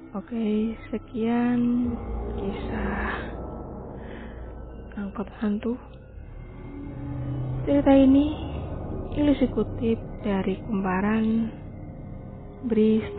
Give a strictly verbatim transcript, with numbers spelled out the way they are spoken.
Oke, sekian kisah angkot hantu. Cerita ini Ilis kutip dari kumparan Bris